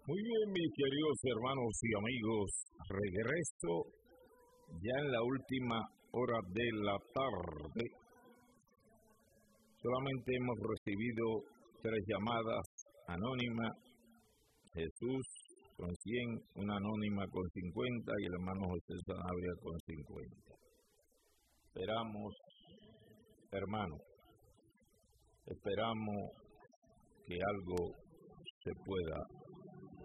Muy bien, mis queridos hermanos y amigos, regreso ya en la última hora de la tarde. Solamente hemos recibido 3 llamadas anónimas. Jesús con 100, una anónima con 50 y el hermano José Sanabria con 50. Esperamos, hermano, esperamos que algo se pueda